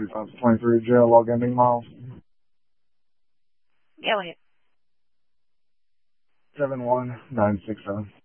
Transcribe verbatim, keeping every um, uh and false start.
five twenty-three, jail log ending miles. Go ahead. seven one nine six seven.